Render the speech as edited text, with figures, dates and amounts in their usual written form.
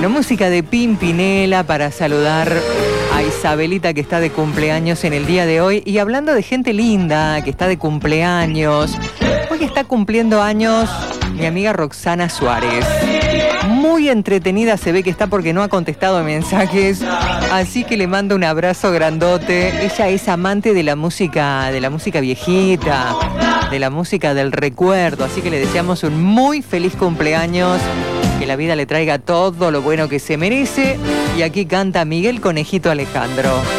Bueno, música de Pimpinela para saludar a Isabelita, que está de cumpleaños en el día de hoy. Y hablando de gente linda que está de cumpleaños, hoy está cumpliendo años mi amiga Roxana Suárez. Muy entretenida se ve que está porque no ha contestado mensajes, así que le mando un abrazo grandote. Ella es amante de la música viejita, de la música del recuerdo, así que le deseamos un muy feliz cumpleaños, que la vida le traiga todo lo bueno que se merece. Y aquí canta Miguel Conejito Alejandro.